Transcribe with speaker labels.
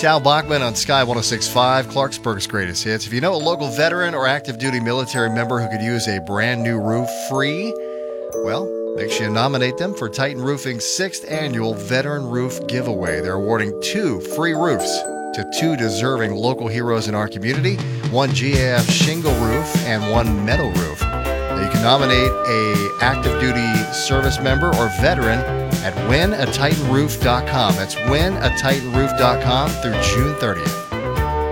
Speaker 1: Al Bachman on Sky 106.5, Clarksburg's greatest hits. If you know a local veteran or active duty military member who could use a brand new roof free, well, make sure you nominate them for Titan Roofing's 6th annual Veteran Roof Giveaway. They're awarding 2 free roofs to 2 deserving local heroes in our community, 1 GAF shingle roof and 1 metal roof. Now you can nominate a active duty service member or veteran at winatitanroof.com. That's winatitanroof.com through June 30th.